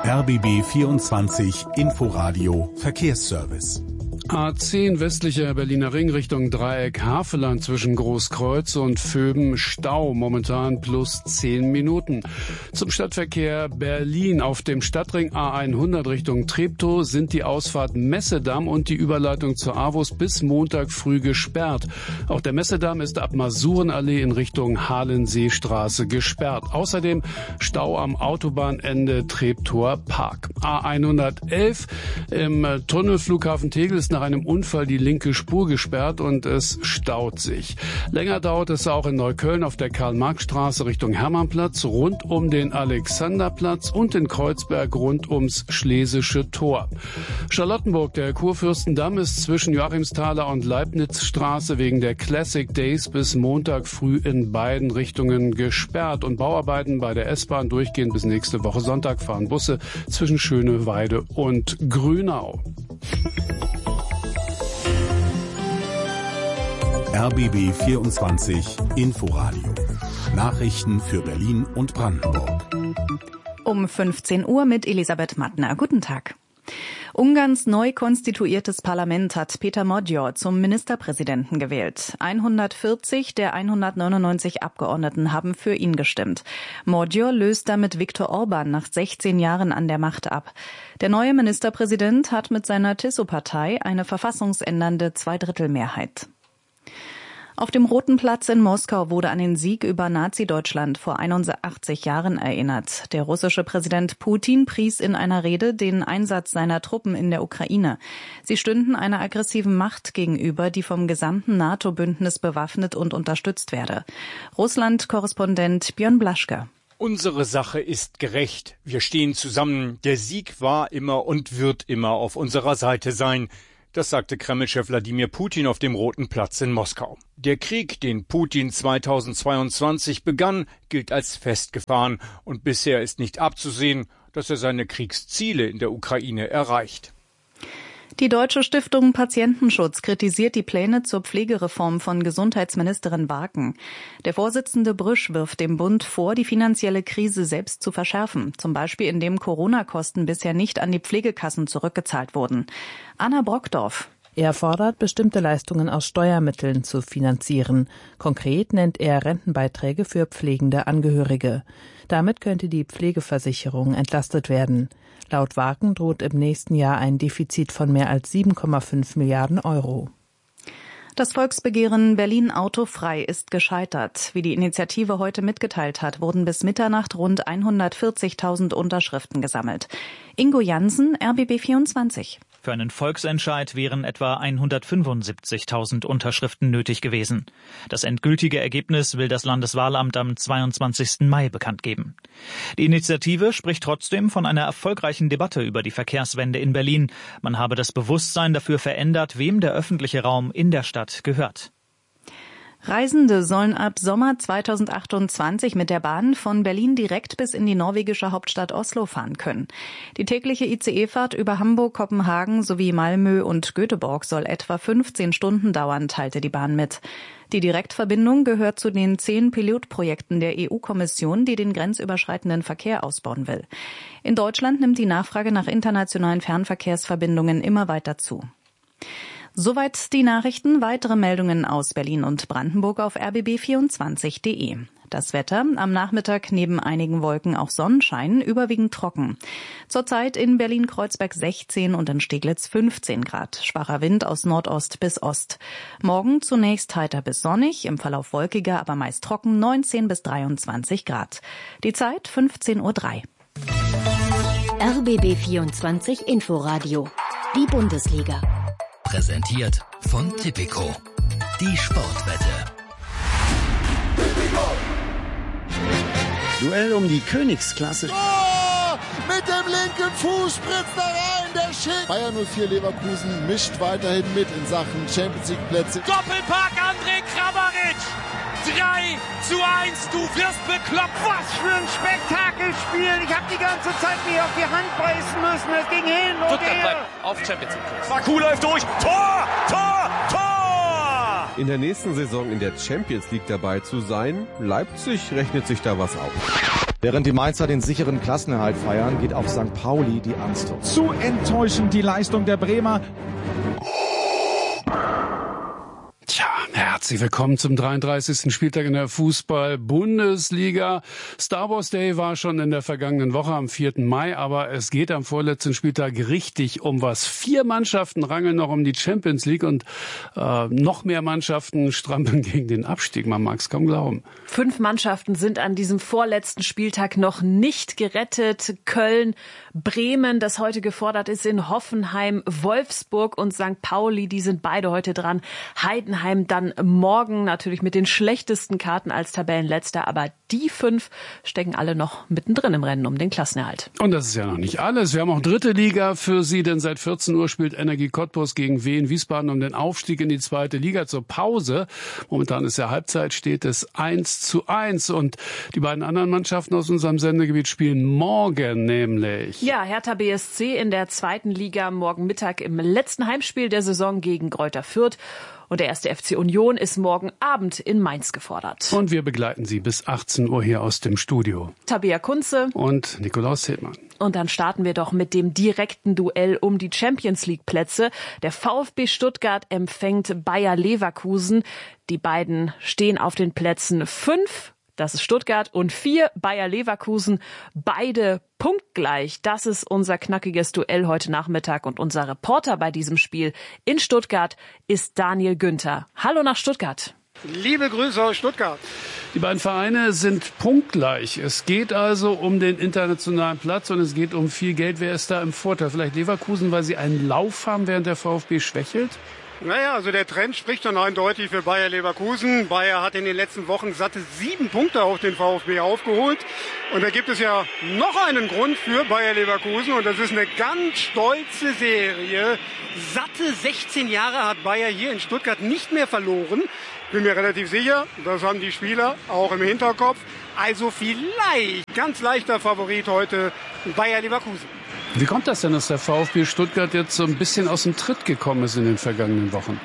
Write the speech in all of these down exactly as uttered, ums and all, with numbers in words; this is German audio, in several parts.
R B B vierundzwanzig Inforadio Verkehrsservice. A zehn westlicher Berliner Ring Richtung Dreieck Haveland zwischen Großkreuz und Vöben Stau, momentan plus zehn Minuten. Zum Stadtverkehr Berlin auf dem Stadtring A hundert Richtung Treptow sind die Ausfahrt Messedamm und die Überleitung zur AWUS bis Montag früh gesperrt. Auch der Messedamm ist ab Masurenallee in Richtung Halenseestraße gesperrt. Außerdem Stau am Autobahnende Treptower Park. A hundertelf im Tunnelflughafen Tegel ist nach einem Unfall die linke Spur gesperrt und es staut sich. Länger dauert es auch in Neukölln auf der Karl-Marx-Straße Richtung Hermannplatz, rund um den Alexanderplatz und in Kreuzberg rund ums Schlesische Tor. Charlottenburg, der Kurfürstendamm ist zwischen Joachimsthaler und Leibnizstraße wegen der Classic Days bis Montag früh in beiden Richtungen gesperrt und Bauarbeiten bei der S-Bahn durchgehend bis nächste Woche Sonntag fahren Busse zwischen Schöneweide und Grünau. R B B vierundzwanzig Inforadio. Nachrichten für Berlin und Brandenburg. Um fünfzehn Uhr mit Elisabeth Mattner. Guten Tag. Ungarns neu konstituiertes Parlament hat Péter Magyar zum Ministerpräsidenten gewählt. hundertvierzig der hundertneunundneunzig Abgeordneten haben für ihn gestimmt. Magyar löst damit Viktor Orbán nach sechzehn Jahren an der Macht ab. Der neue Ministerpräsident hat mit seiner Tiszo-Partei eine verfassungsändernde Zweidrittelmehrheit. Auf dem Roten Platz in Moskau wurde an den Sieg über Nazi-Deutschland vor einundachtzig Jahren erinnert. Der russische Präsident Putin pries in einer Rede den Einsatz seiner Truppen in der Ukraine. Sie stünden einer aggressiven Macht gegenüber, die vom gesamten NATO-Bündnis bewaffnet und unterstützt werde. Russland-Korrespondent Björn Blaschke. Unsere Sache ist gerecht. Wir stehen zusammen. Der Sieg war immer und wird immer auf unserer Seite sein. Das sagte Kreml-Chef Wladimir Putin auf dem Roten Platz in Moskau. Der Krieg, den Putin zweitausendzweiundzwanzig begann, gilt als festgefahren und bisher ist nicht abzusehen, dass er seine Kriegsziele in der Ukraine erreicht. Die Deutsche Stiftung Patientenschutz kritisiert die Pläne zur Pflegereform von Gesundheitsministerin Warken. Der Vorsitzende Brüsch wirft dem Bund vor, die finanzielle Krise selbst zu verschärfen, zum Beispiel indem Corona-Kosten bisher nicht an die Pflegekassen zurückgezahlt wurden. Anna Brockdorf. Er fordert, bestimmte Leistungen aus Steuermitteln zu finanzieren. Konkret nennt er Rentenbeiträge für pflegende Angehörige. Damit könnte die Pflegeversicherung entlastet werden. Laut Warken droht im nächsten Jahr ein Defizit von mehr als sieben Komma fünf Milliarden Euro. Das Volksbegehren Berlin autofrei ist gescheitert. Wie die Initiative heute mitgeteilt hat, wurden bis Mitternacht rund hundertvierzigtausend Unterschriften gesammelt. Ingo Jansen, R B B vierundzwanzig. Für einen Volksentscheid wären etwa hundertfünfundsiebzigtausend Unterschriften nötig gewesen. Das endgültige Ergebnis will das Landeswahlamt am zweiundzwanzigsten Mai bekannt geben. Die Initiative spricht trotzdem von einer erfolgreichen Debatte über die Verkehrswende in Berlin. Man habe das Bewusstsein dafür verändert, wem der öffentliche Raum in der Stadt gehört. Reisende sollen ab Sommer zweitausendachtundzwanzig mit der Bahn von Berlin direkt bis in die norwegische Hauptstadt Oslo fahren können. Die tägliche I C E-Fahrt über Hamburg, Kopenhagen sowie Malmö und Göteborg soll etwa fünfzehn Stunden dauern, teilte die Bahn mit. Die Direktverbindung gehört zu den zehn Pilotprojekten der E U-Kommission, die den grenzüberschreitenden Verkehr ausbauen will. In Deutschland nimmt die Nachfrage nach internationalen Fernverkehrsverbindungen immer weiter zu. Soweit die Nachrichten. Weitere Meldungen aus Berlin und Brandenburg auf r b b vierundzwanzig punkt de. Das Wetter: am Nachmittag neben einigen Wolken auch Sonnenschein, überwiegend trocken. Zurzeit in Berlin-Kreuzberg sechzehn und in Steglitz fünfzehn Grad. Schwacher Wind aus Nordost bis Ost. Morgen zunächst heiter bis sonnig, im Verlauf wolkiger, aber meist trocken, neunzehn bis dreiundzwanzig Grad. Die Zeit fünfzehn Uhr drei. R B B vierundzwanzig Inforadio. Die Bundesliga. Präsentiert von Tipico. Die Sportwette. Duell um die Königsklasse. Oh, mit dem linken Fuß spritzt er rein, der Schick. Bayern null vier Leverkusen mischt weiterhin mit in Sachen Champions League Plätze. Doppelpack André Kramaric. drei zu eins, du wirst bekloppt. Was für ein Spektakelspiel. Ich habe die ganze Zeit mir auf die Hand beißen müssen. Es ging hin und Stuttgart her. bleibt auf Champions League. Baku läuft durch. Tor, Tor, Tor! In der nächsten Saison in der Champions League dabei zu sein, Leipzig rechnet sich da was auf. Während die Mainzer den sicheren Klassenerhalt feiern, geht auf Sankt Pauli die Angst hoch. Zu enttäuschend die Leistung der Bremer. Tja, herzlich willkommen zum dreiunddreißigsten Spieltag in der Fußball-Bundesliga. Star Wars Day war schon in der vergangenen Woche am vierten Mai, aber es geht am vorletzten Spieltag richtig um was. Vier Mannschaften rangeln noch um die Champions League und äh, noch mehr Mannschaften strampeln gegen den Abstieg. Man mag es kaum glauben. Fünf Mannschaften sind an diesem vorletzten Spieltag noch nicht gerettet. Köln, Bremen, das heute gefordert ist, in Hoffenheim, Wolfsburg und Sankt Pauli, die sind beide heute dran. Heidenheim dann morgen natürlich mit den schlechtesten Karten als Tabellenletzter, aber die fünf stecken alle noch mittendrin im Rennen um den Klassenerhalt. Und das ist ja noch nicht alles. Wir haben auch dritte Liga für Sie, denn seit vierzehn Uhr spielt Energie Cottbus gegen Wien Wiesbaden um den Aufstieg in die zweite Liga. Zur Pause, momentan ist ja Halbzeit, steht es eins zu eins und die beiden anderen Mannschaften aus unserem Sendegebiet spielen morgen nämlich. Ja, Hertha B S C in der zweiten Liga morgen Mittag im letzten Heimspiel der Saison gegen Greuther Fürth. Und der erste F C Union ist morgen Abend in Mainz gefordert. Und wir begleiten Sie bis achtzehn Uhr hier aus dem Studio. Tabea Kunze und Nikolaus Hildmann. Und dann starten wir doch mit dem direkten Duell um die Champions League Plätze. Der VfB Stuttgart empfängt Bayer Leverkusen. Die beiden stehen auf den Plätzen fünf. Das ist Stuttgart und vier Bayer Leverkusen, beide punktgleich. Das ist unser knackiges Duell heute Nachmittag und unser Reporter bei diesem Spiel in Stuttgart ist Daniel Günther. Hallo nach Stuttgart. Liebe Grüße aus Stuttgart. Die beiden Vereine sind punktgleich. Es geht also um den internationalen Platz und es geht um viel Geld. Wer ist da im Vorteil? Vielleicht Leverkusen, weil sie einen Lauf haben, während der VfB schwächelt? Naja, also der Trend spricht schon eindeutig für Bayer Leverkusen. Bayer hat in den letzten Wochen satte sieben Punkte auf den VfB aufgeholt. Und da gibt es ja noch einen Grund für Bayer Leverkusen. Und das ist eine ganz stolze Serie. Satte sechzehn Jahre hat Bayer hier in Stuttgart nicht mehr verloren. Bin mir relativ sicher, das haben die Spieler auch im Hinterkopf. Also vielleicht ganz leichter Favorit heute Bayer Leverkusen. Wie kommt das denn, dass der VfB Stuttgart jetzt so ein bisschen aus dem Tritt gekommen ist in den vergangenen Wochen?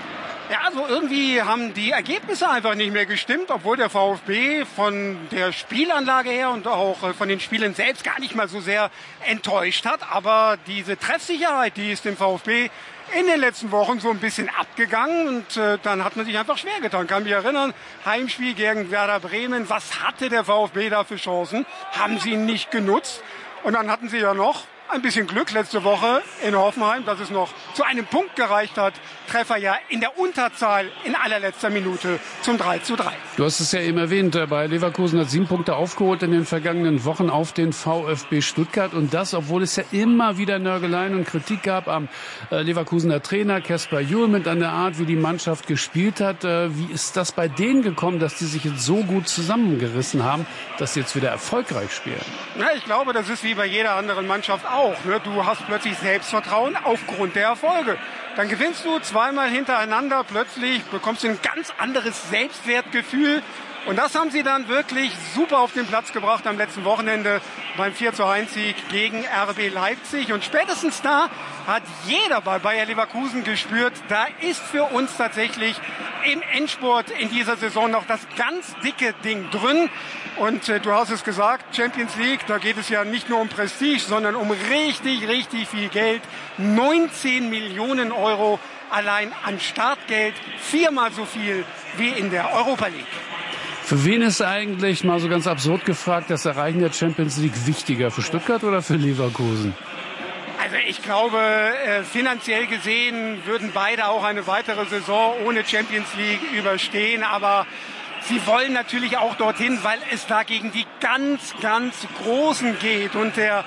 Ja, also irgendwie haben die Ergebnisse einfach nicht mehr gestimmt, obwohl der VfB von der Spielanlage her und auch von den Spielen selbst gar nicht mal so sehr enttäuscht hat. Aber diese Treffsicherheit, die ist dem VfB in den letzten Wochen so ein bisschen abgegangen und äh, dann hat man sich einfach schwer getan. Kann mich erinnern, Heimspiel gegen Werder Bremen. Was hatte der VfB da für Chancen? Haben sie nicht genutzt. Und dann hatten sie ja noch ein bisschen Glück letzte Woche in Hoffenheim, dass es noch zu einem Punkt gereicht hat. Treffer ja in der Unterzahl in allerletzter Minute zum drei zu drei. Du hast es ja eben erwähnt, bei Leverkusen hat sieben Punkte aufgeholt in den vergangenen Wochen auf den VfB Stuttgart. Und das, obwohl es ja immer wieder Nörgeleien und Kritik gab am Leverkusener Trainer Kasper Hjulmand an der Art, wie die Mannschaft gespielt hat. Wie ist das bei denen gekommen, dass die sich jetzt so gut zusammengerissen haben, dass sie jetzt wieder erfolgreich spielen? Ja, ich glaube, das ist wie bei jeder anderen Mannschaft auch. Auch, ne? Du hast plötzlich Selbstvertrauen aufgrund der Erfolge. Dann gewinnst du zweimal hintereinander, plötzlich bekommst du ein ganz anderes Selbstwertgefühl. Und das haben sie dann wirklich super auf den Platz gebracht am letzten Wochenende beim vier zu eins Sieg gegen R B Leipzig. Und spätestens da hat jeder bei Bayer Leverkusen gespürt, da ist für uns tatsächlich im Endspurt in dieser Saison noch das ganz dicke Ding drin. Und äh, du hast es gesagt, Champions League, da geht es ja nicht nur um Prestige, sondern um richtig, richtig viel Geld. neunzehn Millionen Euro allein an Startgeld, viermal so viel wie in der Europa League. Für wen ist eigentlich, mal so ganz absurd gefragt, das Erreichen der Champions League wichtiger? Für Stuttgart oder für Leverkusen? Also ich glaube, äh, finanziell gesehen würden beide auch eine weitere Saison ohne Champions League überstehen, aber sie wollen natürlich auch dorthin, weil es da gegen die ganz, ganz Großen geht. Und der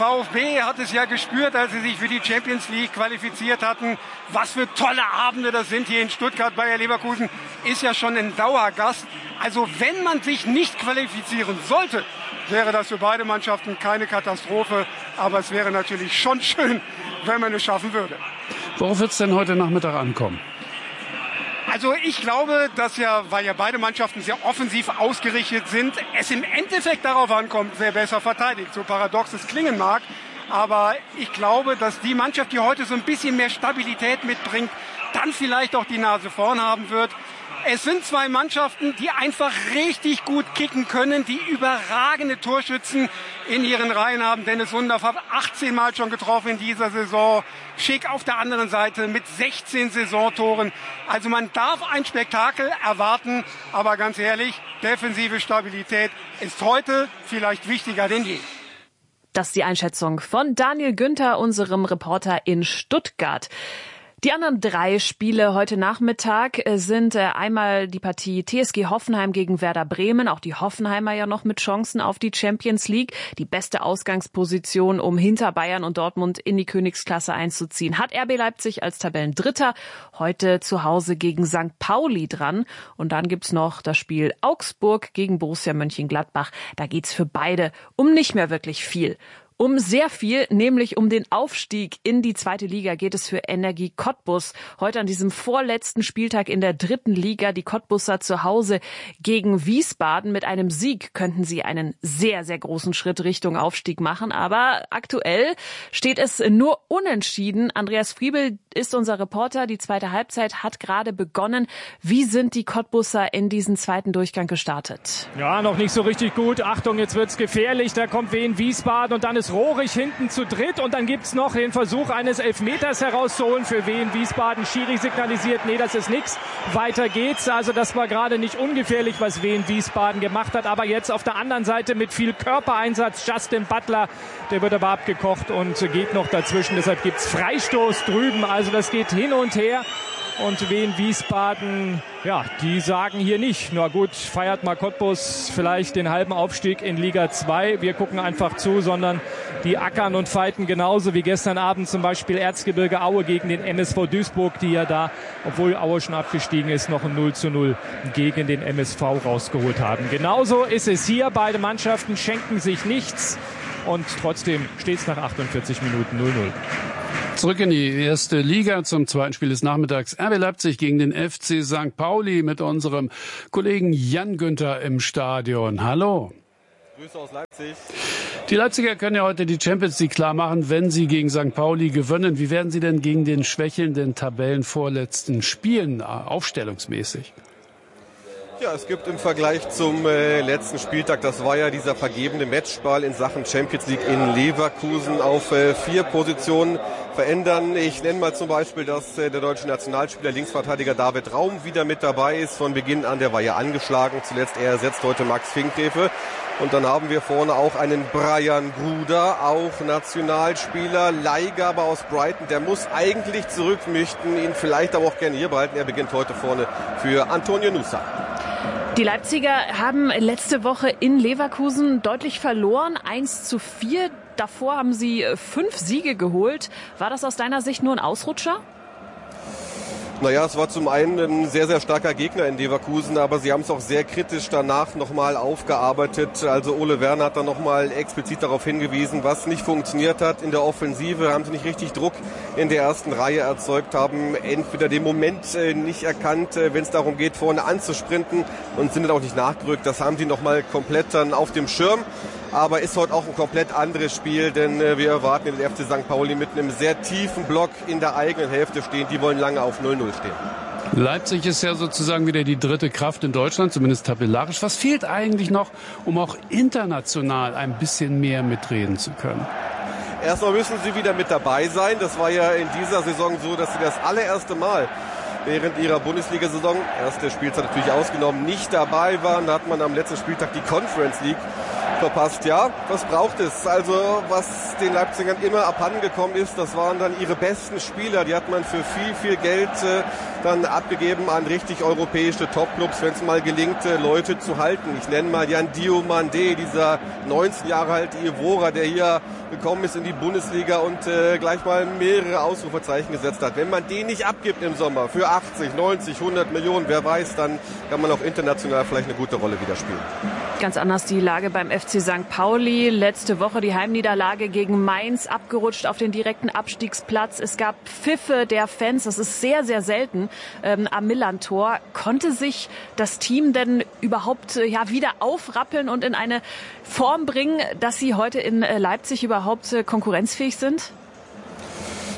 VfB hat es ja gespürt, als sie sich für die Champions League qualifiziert hatten. Was für tolle Abende das sind hier in Stuttgart. Bayer Leverkusen ist ja schon ein Dauergast. Also wenn man sich nicht qualifizieren sollte, wäre das für beide Mannschaften keine Katastrophe. Aber es wäre natürlich schon schön, wenn man es schaffen würde. Worauf wird es denn heute Nachmittag ankommen? Also ich glaube, dass ja, weil ja beide Mannschaften sehr offensiv ausgerichtet sind, es im Endeffekt darauf ankommt, wer besser verteidigt. So paradox es klingen mag. Aber ich glaube, dass die Mannschaft, die heute so ein bisschen mehr Stabilität mitbringt, dann vielleicht auch die Nase vorn haben wird. Es sind zwei Mannschaften, die einfach richtig gut kicken können, die überragende Torschützen in ihren Reihen haben. Dennis Undaff hat achtzehn Mal schon getroffen in dieser Saison. Schick auf der anderen Seite mit sechzehn Saisontoren. Also man darf ein Spektakel erwarten, aber ganz ehrlich, defensive Stabilität ist heute vielleicht wichtiger denn je. Das ist die Einschätzung von Daniel Günther, unserem Reporter in Stuttgart. Die anderen drei Spiele heute Nachmittag sind einmal die Partie T S G Hoffenheim gegen Werder Bremen. Auch die Hoffenheimer ja noch mit Chancen auf die Champions League. Die beste Ausgangsposition, um hinter Bayern und Dortmund in die Königsklasse einzuziehen, hat R B Leipzig als Tabellendritter heute zu Hause gegen Sankt Pauli dran. Und dann gibt's noch das Spiel Augsburg gegen Borussia Mönchengladbach. Da geht's für beide um nicht mehr wirklich viel. Um sehr viel, nämlich um den Aufstieg in die zweite Liga geht es für Energie Cottbus. Heute an diesem vorletzten Spieltag in der dritten Liga, die Cottbusser zu Hause gegen Wiesbaden. Mit einem Sieg könnten sie einen sehr, sehr großen Schritt Richtung Aufstieg machen. Aber aktuell steht es nur unentschieden. Andreas Friebel ist unser Reporter. Die zweite Halbzeit hat gerade begonnen. Wie sind die Cottbusser in diesen zweiten Durchgang gestartet? Ja, noch nicht so richtig gut. Achtung, jetzt wird's gefährlich. Da kommt Wien Wiesbaden und dann ist Rohrig hinten zu dritt und dann gibt's noch den Versuch eines Elfmeters herauszuholen für Wien Wiesbaden. Schiri signalisiert, nee, das ist nix. Weiter geht's. Also das war gerade nicht ungefährlich, was Wien Wiesbaden gemacht hat. Aber jetzt auf der anderen Seite mit viel Körpereinsatz Justin Butler, der wird aber abgekocht und geht noch dazwischen. Deshalb gibt's Freistoß drüben. Also das geht hin und her. Und Wien Wiesbaden, ja, die sagen hier nicht, na gut, feiert mal Cottbus vielleicht den halben Aufstieg in Liga zwei. Wir gucken einfach zu, sondern die ackern und fighten genauso wie gestern Abend zum Beispiel Erzgebirge Aue gegen den M S V Duisburg, die ja da, obwohl Aue schon abgestiegen ist, noch ein null zu null gegen den M S V rausgeholt haben. Genauso ist es hier. Beide Mannschaften schenken sich nichts und trotzdem steht es nach achtundvierzig Minuten null null. Zurück in die erste Liga zum zweiten Spiel des Nachmittags. R B Leipzig gegen den F C Sankt Pauli mit unserem Kollegen Jan Günther im Stadion. Hallo. Grüße aus Leipzig. Die Leipziger können ja heute die Champions League klar machen, wenn sie gegen Sankt Pauli gewinnen. Wie werden sie denn gegen den schwächelnden Tabellenvorletzten spielen, aufstellungsmäßig? Ja, es gibt im Vergleich zum äh, letzten Spieltag, das war ja dieser vergebene Matchball in Sachen Champions League in Leverkusen, auf äh, vier Positionen verändern. Ich nenne mal zum Beispiel, dass äh, der deutsche Nationalspieler Linksverteidiger David Raum wieder mit dabei ist. Von Beginn an, der war ja angeschlagen. Zuletzt er ersetzt heute Max Finkgräfe. Und dann haben wir vorne auch einen Brian Gruder, auch Nationalspieler, Leihgabe aus Brighton. Der muss eigentlich zurück, möchten ihn vielleicht aber auch gerne hier behalten. Er beginnt heute vorne für Antonio Nusa. Die Leipziger haben letzte Woche in Leverkusen deutlich verloren, eins zu vier. Davor haben sie fünf Siege geholt. War das aus deiner Sicht nur ein Ausrutscher? Naja, es war zum einen ein sehr, sehr starker Gegner in Leverkusen, aber sie haben es auch sehr kritisch danach nochmal aufgearbeitet. Also Ole Werner hat dann nochmal explizit darauf hingewiesen, was nicht funktioniert hat. In der Offensive haben sie nicht richtig Druck in der ersten Reihe erzeugt, haben entweder den Moment äh, nicht erkannt, äh, wenn es darum geht, vorne anzusprinten, und sind dann auch nicht nachgerückt. Das haben sie nochmal komplett dann auf dem Schirm. Aber ist heute auch ein komplett anderes Spiel, denn äh, wir erwarten den F C Sankt Pauli mit einem sehr tiefen Block in der eigenen Hälfte stehen. Die wollen lange auf null null stehen. Leipzig ist ja sozusagen wieder die dritte Kraft in Deutschland, zumindest tabellarisch. Was fehlt eigentlich noch, um auch international ein bisschen mehr mitreden zu können? Erstmal müssen sie wieder mit dabei sein. Das war ja in dieser Saison so, dass sie das allererste Mal während ihrer Bundesliga-Saison, erste Spielzeit natürlich ausgenommen, nicht dabei waren. Da hat man am letzten Spieltag die Conference League verpasst. Ja, was braucht es? Also was den Leipzigern immer abhandengekommen ist, das waren dann ihre besten Spieler. Die hat man für viel, viel Geld äh, dann abgegeben an richtig europäische Topclubs, wenn es mal gelingt, äh, Leute zu halten. Ich nenne mal Jan Diomande, dieser neunzehn Jahre alte Ivora, der hier gekommen ist in die Bundesliga und äh, gleich mal mehrere Ausrufezeichen gesetzt hat. Wenn man den nicht abgibt im Sommer für achtzig, neunzig, hundert Millionen, wer weiß, dann kann man auch international vielleicht eine gute Rolle wieder spielen. Ganz anders die Lage beim F C Sankt Pauli. Letzte Woche die Heimniederlage gegen Mainz, abgerutscht auf den direkten Abstiegsplatz. Es gab Pfiffe der Fans, das ist sehr, sehr selten, ähm, am Millantor. Konnte sich das Team denn überhaupt äh, ja wieder aufrappeln und in eine Form bringen, dass sie heute in äh, Leipzig überhaupt äh, konkurrenzfähig sind?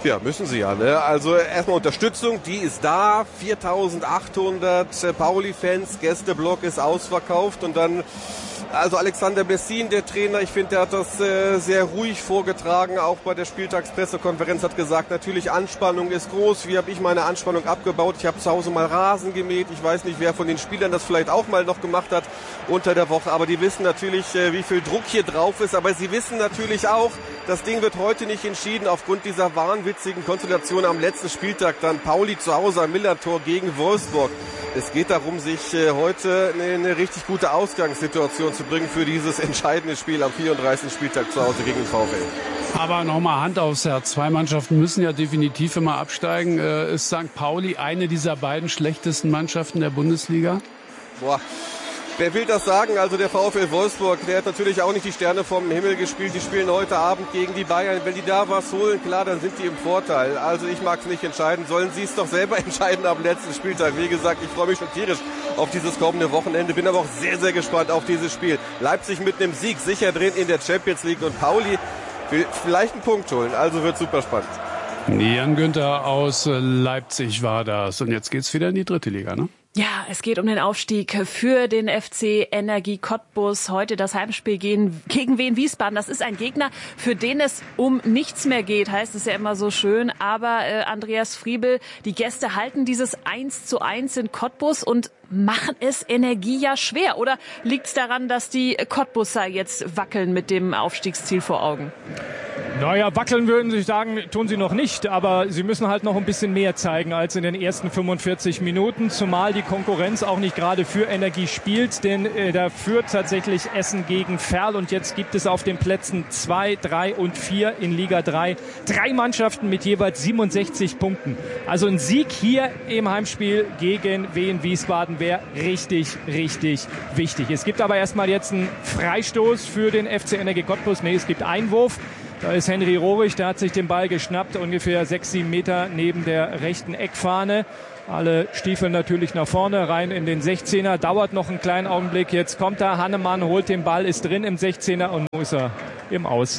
Ja, müssen sie ja. Ne? Also erstmal Unterstützung, die ist da. viertausendachthundert Pauli-Fans, Gästeblock ist ausverkauft. Und dann, also Alexander Bessin, der Trainer, ich finde, der hat das äh, sehr ruhig vorgetragen. Auch bei der Spieltagspressekonferenz hat gesagt, natürlich Anspannung ist groß. Wie habe ich meine Anspannung abgebaut? Ich habe zu Hause mal Rasen gemäht. Ich weiß nicht, wer von den Spielern das vielleicht auch mal noch gemacht hat unter der Woche. Aber die wissen natürlich, äh, wie viel Druck hier drauf ist. Aber sie wissen natürlich auch, das Ding wird heute nicht entschieden aufgrund dieser wahnwitzigen Konstellation am letzten Spieltag. Dann Pauli zu Hause am Millantor gegen Wolfsburg. Es geht darum, sich heute eine, eine richtig gute Ausgangssituation zu bringen für dieses entscheidende Spiel am vierunddreißigsten Spieltag zu Hause gegen den VfL. Aber nochmal Hand aufs Herz. Zwei Mannschaften müssen ja definitiv immer absteigen. Ist Sankt Pauli eine dieser beiden schlechtesten Mannschaften der Bundesliga? Boah. Wer will das sagen? Also der VfL Wolfsburg, der hat natürlich auch nicht die Sterne vom Himmel gespielt. Die spielen heute Abend gegen die Bayern. Wenn die da was holen, klar, dann sind die im Vorteil. Also ich mag es nicht entscheiden. Sollen sie es doch selber entscheiden am letzten Spieltag. Wie gesagt, ich freue mich schon tierisch auf dieses kommende Wochenende. Bin aber auch sehr, sehr gespannt auf dieses Spiel. Leipzig mit einem Sieg sicher drin in der Champions League und Pauli will vielleicht einen Punkt holen. Also wird super spannend. Jan Günther aus Leipzig war das. Und jetzt geht's wieder in die dritte Liga, ne? Ja, es geht um den Aufstieg für den F C Energie Cottbus. Heute das Heimspiel gegen, gegen Wien Wiesbaden. Das ist ein Gegner, für den es um nichts mehr geht, heißt es ja immer so schön. Aber äh, Andreas Friebel, die Gäste halten dieses eins zu eins in Cottbus und machen es Energie ja schwer. Oder liegt es daran, dass die Cottbusser jetzt wackeln mit dem Aufstiegsziel vor Augen? Naja, wackeln würden Sie sagen, tun sie noch nicht, aber sie müssen halt noch ein bisschen mehr zeigen als in den ersten fünfundvierzig Minuten, zumal die Konkurrenz auch nicht gerade für Energie spielt, denn äh, da führt tatsächlich Essen gegen Verl und jetzt gibt es auf den Plätzen zwei, drei und vier in Liga drei drei Mannschaften mit jeweils siebenundsechzig Punkten. Also ein Sieg hier im Heimspiel gegen Wien Wiesbaden wäre richtig, richtig wichtig. Es gibt aber erstmal jetzt einen Freistoß für den F C Energie Cottbus. Nee, es gibt Einwurf. Da ist Henry Rohrig, der hat sich den Ball geschnappt, ungefähr sechs, sieben Meter neben der rechten Eckfahne. Alle stiefeln natürlich nach vorne, rein in den sechzehner. Dauert noch einen kleinen Augenblick. Jetzt kommt er, Hannemann holt den Ball, ist drin im sechzehner und nun ist er im Aus.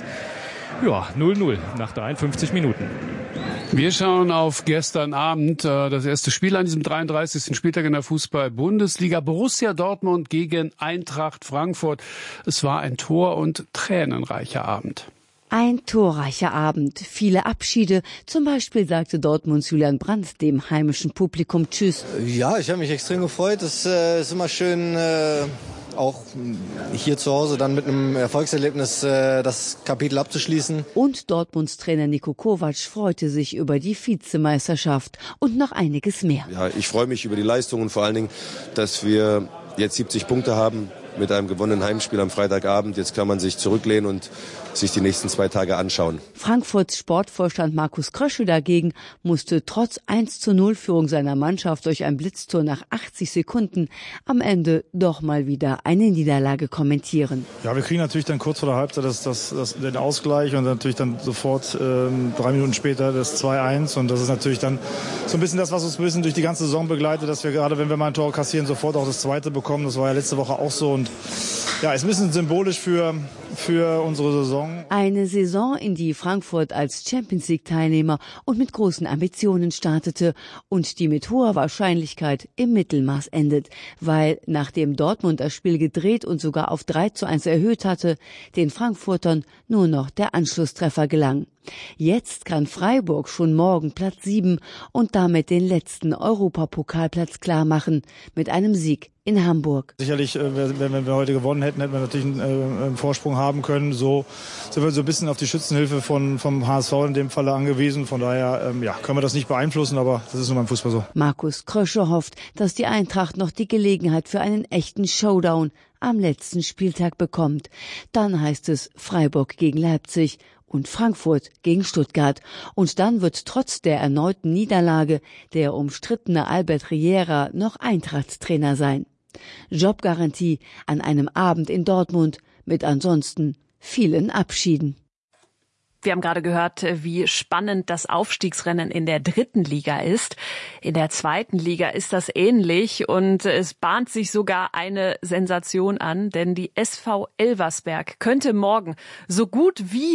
Ja, null null nach dreiundfünfzig Minuten. Wir schauen auf gestern Abend, das erste Spiel an diesem dreiunddreißigsten Spieltag in der Fußball-Bundesliga. Borussia Dortmund gegen Eintracht Frankfurt. Es war ein tor- und tränenreicher Abend. Ein torreicher Abend, viele Abschiede. Zum Beispiel sagte Dortmunds Julian Brandt dem heimischen Publikum Tschüss. Ja, ich habe mich extrem gefreut. Es äh, ist immer schön, äh, auch hier zu Hause dann mit einem Erfolgserlebnis äh, das Kapitel abzuschließen. Und Dortmunds Trainer Niko Kovac freute sich über die Vizemeisterschaft und noch einiges mehr. Ja, ich freue mich über die Leistung und vor allen Dingen, dass wir jetzt siebzig Punkte haben. Mit einem gewonnenen Heimspiel am Freitagabend. Jetzt kann man sich zurücklehnen und sich die nächsten zwei Tage anschauen. Frankfurts Sportvorstand Markus Kröschel dagegen musste trotz eins zu null Führung seiner Mannschaft durch ein Blitztor nach achtzig Sekunden am Ende doch mal wieder eine Niederlage kommentieren. Ja, wir kriegen natürlich dann kurz vor der Halbzeit das, das, das, den Ausgleich und natürlich dann sofort ähm, drei Minuten später das zwei eins. Und das ist natürlich dann so ein bisschen das, was uns ein bisschen durch die ganze Saison begleitet, dass wir gerade, wenn wir mal ein Tor kassieren, sofort auch das zweite bekommen. Das war ja letzte Woche auch so. Und ja, ist ein bisschen symbolisch für, für unsere Saison. Eine Saison, in die Frankfurt als Champions-League-Teilnehmer und mit großen Ambitionen startete und die mit hoher Wahrscheinlichkeit im Mittelmaß endet, weil nachdem Dortmund das Spiel gedreht und sogar auf drei zu eins erhöht hatte, den Frankfurtern nur noch der Anschlusstreffer gelang. Jetzt kann Freiburg schon morgen Platz sieben und damit den letzten Europapokalplatz klarmachen mit einem Sieg in Hamburg. Sicherlich, wenn wir heute gewonnen hätten, hätten wir natürlich einen Vorsprung haben können. So sind wir so ein bisschen auf die Schützenhilfe von, vom H S V in dem Falle angewiesen. Von daher ja, können wir das nicht beeinflussen, aber das ist nun beim Fußball so. Markus Krösche hofft, dass die Eintracht noch die Gelegenheit für einen echten Showdown am letzten Spieltag bekommt. Dann heißt es Freiburg gegen Leipzig und Frankfurt gegen Stuttgart. Und dann wird trotz der erneuten Niederlage der umstrittene Albert Riera noch Eintracht-Trainer sein. Jobgarantie an einem Abend in Dortmund mit ansonsten vielen Abschieden. Wir haben gerade gehört, wie spannend das Aufstiegsrennen in der dritten Liga ist. In der zweiten Liga ist das ähnlich und es bahnt sich sogar eine Sensation an, denn die S V Elversberg könnte morgen so gut wie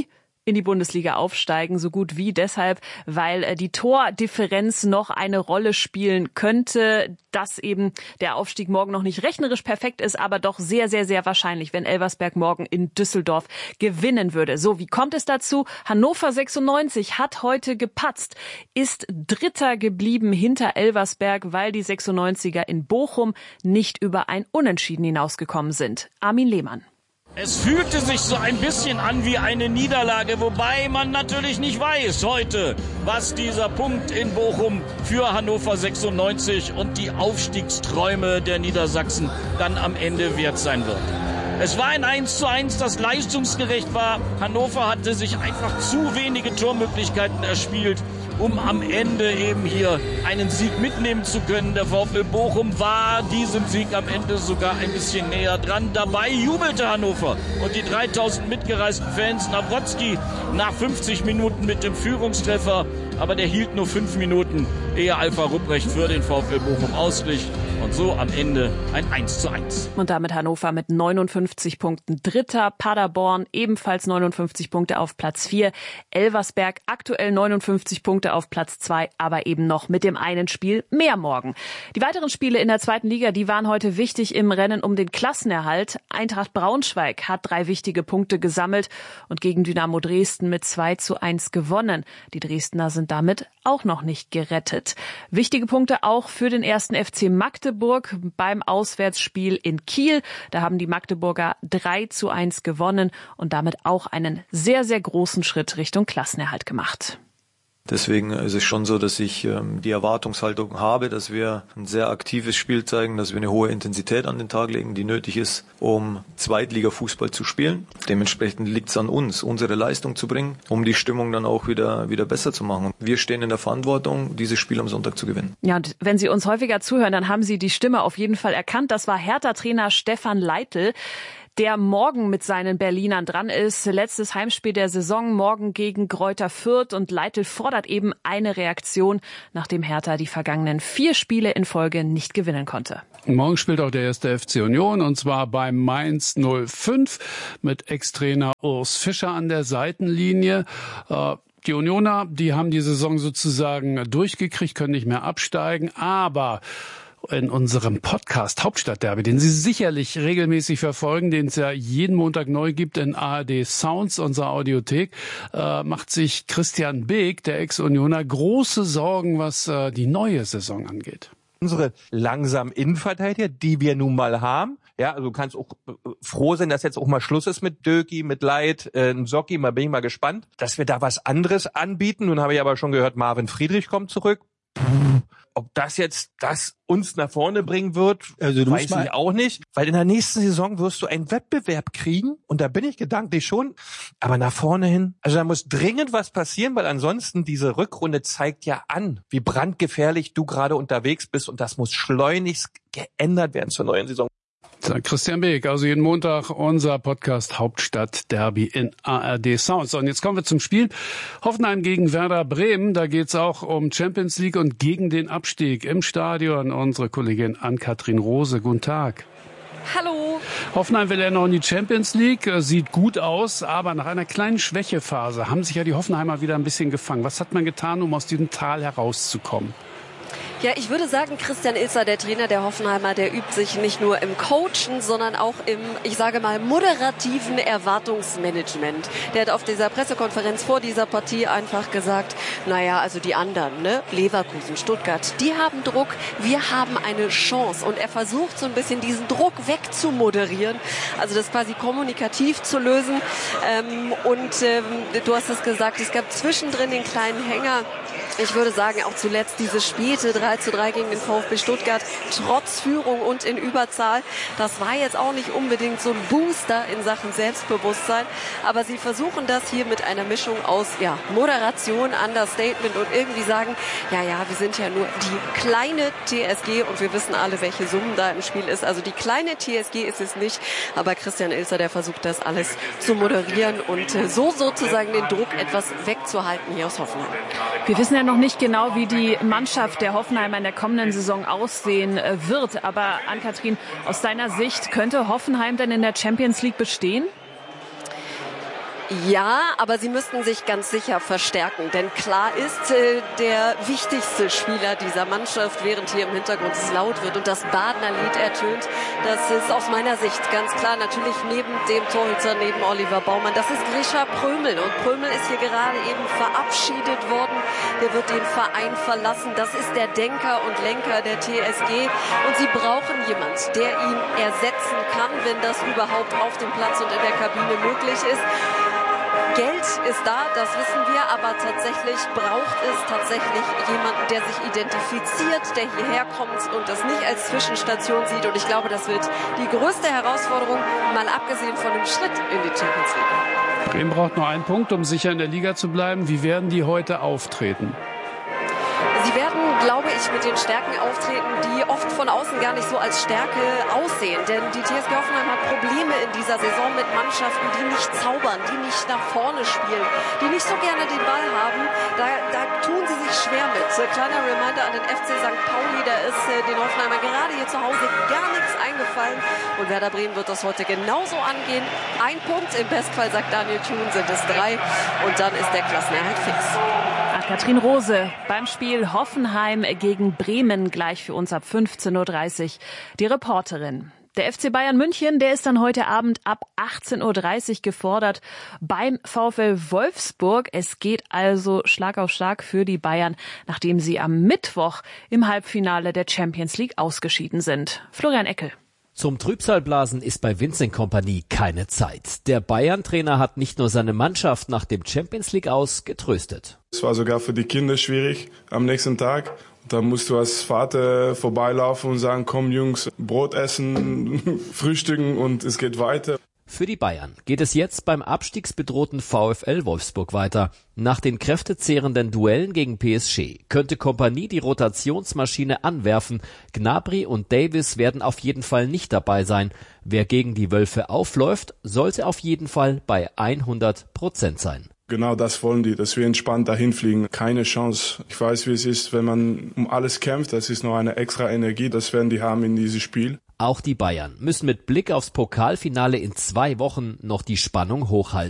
in die Bundesliga aufsteigen. So gut wie deshalb, weil die Tordifferenz noch eine Rolle spielen könnte, dass eben der Aufstieg morgen noch nicht rechnerisch perfekt ist, aber doch sehr, sehr, sehr wahrscheinlich, wenn Elversberg morgen in Düsseldorf gewinnen würde. So, wie kommt es dazu? Hannover sechsundneunzig hat heute gepatzt, ist Dritter geblieben hinter Elversberg, weil die sechsundneunziger in Bochum nicht über ein Unentschieden hinausgekommen sind. Armin Lehmann. Es fühlte sich so ein bisschen an wie eine Niederlage, wobei man natürlich nicht weiß heute, was dieser Punkt in Bochum für Hannover sechsundneunzig und die Aufstiegsträume der Niedersachsen dann am Ende wert sein wird. Es war ein eins zu eins, das leistungsgerecht war. Hannover hatte sich einfach zu wenige Tormöglichkeiten erspielt, um am Ende eben hier einen Sieg mitnehmen zu können. Der VfL Bochum war diesem Sieg am Ende sogar ein bisschen näher dran. Dabei jubelte Hannover und die dreitausend mitgereisten Fans. Nawrocki nach fünfzig Minuten mit dem Führungstreffer, aber der hielt nur fünf Minuten, ehe Alpha Rupprecht für den VfL Bochum ausglich. Und so am Ende ein eins zu eins. Und damit Hannover mit neunundfünfzig Punkten Dritter. Paderborn ebenfalls neunundfünfzig Punkte auf Platz vier. Elversberg aktuell neunundfünfzig Punkte auf Platz zwei, aber eben noch mit dem einen Spiel mehr morgen. Die weiteren Spiele in der zweiten Liga, die waren heute wichtig im Rennen um den Klassenerhalt. Eintracht Braunschweig hat drei wichtige Punkte gesammelt und gegen Dynamo Dresden mit zwei zu eins gewonnen. Die Dresdner sind damit auch noch nicht gerettet. Wichtige Punkte auch für den ersten F C Magdeburg beim Auswärtsspiel in Kiel. Da haben die Magdeburger drei zu eins gewonnen und damit auch einen sehr, sehr großen Schritt Richtung Klassenerhalt gemacht. Deswegen ist es schon so, dass ich ähm, die Erwartungshaltung habe, dass wir ein sehr aktives Spiel zeigen, dass wir eine hohe Intensität an den Tag legen, die nötig ist, um Zweitliga-Fußball zu spielen. Dementsprechend liegt es an uns, unsere Leistung zu bringen, um die Stimmung dann auch wieder wieder besser zu machen. Wir stehen in der Verantwortung, dieses Spiel am Sonntag zu gewinnen. Ja, und wenn Sie uns häufiger zuhören, dann haben Sie die Stimme auf jeden Fall erkannt. Das war Hertha-Trainer Stefan Leitl, der morgen mit seinen Berlinern dran ist. Letztes Heimspiel der Saison, morgen gegen Greuther Fürth. Und Leitl fordert eben eine Reaktion, nachdem Hertha die vergangenen vier Spiele in Folge nicht gewinnen konnte. Morgen spielt auch der erste F C Union, und zwar bei Mainz null fünf mit Ex-Trainer Urs Fischer an der Seitenlinie. Die Unioner, die haben die Saison sozusagen durchgekriegt, können nicht mehr absteigen, aber in unserem Podcast Hauptstadtderby, den Sie sicherlich regelmäßig verfolgen, den es ja jeden Montag neu gibt in A R D Sounds, unserer Audiothek, äh, macht sich Christian Beek, der Ex-Unioner, große Sorgen, was äh, die neue Saison angeht. Unsere langsamen Innenverteidiger, die wir nun mal haben. Ja, also du kannst auch froh sein, dass jetzt auch mal Schluss ist mit Döki, mit Leit, äh, Socki. Mal bin ich mal gespannt, dass wir da was anderes anbieten. Nun habe ich aber schon gehört, Marvin Friedrich kommt zurück. Ob das jetzt das uns nach vorne bringen wird, also du weiß ich auch nicht. Weil in der nächsten Saison wirst du einen Wettbewerb kriegen. Und da bin ich gedanklich schon. Aber nach vorne hin, also da muss dringend was passieren, weil ansonsten diese Rückrunde zeigt ja an, wie brandgefährlich du gerade unterwegs bist. Und das muss schleunigst geändert werden zur neuen Saison. Sagt Christian Beek, also jeden Montag unser Podcast Hauptstadtderby in A R D Sounds. Und jetzt kommen wir zum Spiel. Hoffenheim gegen Werder Bremen. Da geht's auch um Champions League und gegen den Abstieg. Im Stadion unsere Kollegin Ann-Kathrin Rose. Guten Tag. Hallo. Hoffenheim will ja noch in die Champions League, sieht gut aus, aber nach einer kleinen Schwächephase haben sich ja die Hoffenheimer wieder ein bisschen gefangen. Was hat man getan, um aus diesem Tal herauszukommen? Ja, ich würde sagen, Christian Ilzer, der Trainer der Hoffenheimer, der übt sich nicht nur im Coachen, sondern auch im, ich sage mal, moderativen Erwartungsmanagement. Der hat auf dieser Pressekonferenz vor dieser Partie einfach gesagt, naja, also die anderen, ne, Leverkusen, Stuttgart, die haben Druck, wir haben eine Chance. Und er versucht so ein bisschen diesen Druck wegzumoderieren, also das quasi kommunikativ zu lösen. Ähm, und ähm, du hast es gesagt, es gab zwischendrin den kleinen Hänger. Ich würde sagen, auch zuletzt diese späte drei zu drei gegen den VfB Stuttgart, trotz Führung und in Überzahl. Das war jetzt auch nicht unbedingt so ein Booster in Sachen Selbstbewusstsein. Aber sie versuchen das hier mit einer Mischung aus ja, Moderation, Understatement und irgendwie sagen, ja, ja, wir sind ja nur die kleine T S G und wir wissen alle, welche Summen da im Spiel ist. Also die kleine T S G ist es nicht. Aber Christian Ilzer, der versucht das alles zu moderieren und so sozusagen den Druck etwas wegzuhalten hier aus Hoffenheim. Wir wissen ja noch nicht genau, wie die Mannschaft der Hoffenheimer in der kommenden Saison aussehen wird. Aber Ann-Kathrin, aus deiner Sicht, könnte Hoffenheim denn in der Champions League bestehen? Ja, aber sie müssten sich ganz sicher verstärken, denn klar ist, äh, der wichtigste Spieler dieser Mannschaft, während hier im Hintergrund es laut wird und das Badener Lied ertönt, das ist aus meiner Sicht ganz klar natürlich neben dem Torhüter, neben Oliver Baumann, das ist Grisha Prömel und Prömel ist hier gerade eben verabschiedet worden, der wird den Verein verlassen, das ist der Denker und Lenker der T S G und sie brauchen jemand, der ihn ersetzen kann, wenn das überhaupt auf dem Platz und in der Kabine möglich ist. Geld ist da, das wissen wir, aber tatsächlich braucht es tatsächlich jemanden, der sich identifiziert, der hierher kommt und das nicht als Zwischenstation sieht. Und ich glaube, das wird die größte Herausforderung, mal abgesehen von dem Schritt in die Champions League. Bremen braucht nur einen Punkt, um sicher in der Liga zu bleiben. Wie werden die heute auftreten? Sie werden, glaube ich, mit den Stärken auftreten, die oft von außen gar nicht so als Stärke aussehen. Denn die T S G Hoffenheim hat Probleme in dieser Saison mit Mannschaften, die nicht zaubern, die nicht nach vorne spielen, die nicht so gerne den Ball haben. Da, da tun sie sich schwer mit. Kleiner Reminder an den F C Sankt Pauli, da ist äh, den Hoffenheimer gerade hier zu Hause gar nichts eingefallen. Und Werder Bremen wird das heute genauso angehen. Ein Punkt, im Bestfall, sagt Daniel Thun, sind es drei. Und dann ist der Klassenerhalt fix. Katrin Rose beim Spiel Hoffenheim gegen Bremen gleich für uns ab fünfzehn Uhr dreißig. Die Reporterin. Der F C Bayern München, der ist dann heute Abend ab achtzehn Uhr dreißig gefordert beim VfL Wolfsburg. Es geht also Schlag auf Schlag für die Bayern, nachdem sie am Mittwoch im Halbfinale der Champions League ausgeschieden sind. Florian Eckel. Zum Trübsalblasen ist bei Vincent Kompany keine Zeit. Der Bayern-Trainer hat nicht nur seine Mannschaft nach dem Champions League aus getröstet. Es war sogar für die Kinder schwierig am nächsten Tag. Da musst du als Vater vorbeilaufen und sagen, komm Jungs, Brot essen, frühstücken und es geht weiter. Für die Bayern geht es jetzt beim abstiegsbedrohten VfL Wolfsburg weiter. Nach den kräftezehrenden Duellen gegen P S G könnte Kompany die Rotationsmaschine anwerfen. Gnabry und Davis werden auf jeden Fall nicht dabei sein. Wer gegen die Wölfe aufläuft, sollte auf jeden Fall bei hundert Prozent sein. Genau das wollen die, dass wir entspannt dahin fliegen. Keine Chance. Ich weiß, wie es ist, wenn man um alles kämpft. Das ist noch eine extra Energie. Das werden die haben in diesem Spiel. Auch die Bayern müssen mit Blick aufs Pokalfinale in zwei Wochen noch die Spannung hochhalten.